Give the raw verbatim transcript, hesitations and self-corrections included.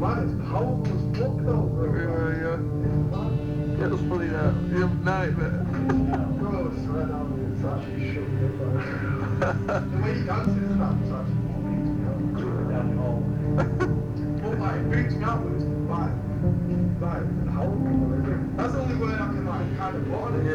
mad. It's powerful as fuck though, bro. Yeah, yeah. It's mad. Yeah, it was funny that. You have a nightmare. Bro, I swear down, it's actually shook me up, like. The way he dances and that was actually what beats me out. Down the hall. But like, it beats me out, but it's like, like, how? That's the only word I can like kind of put on it.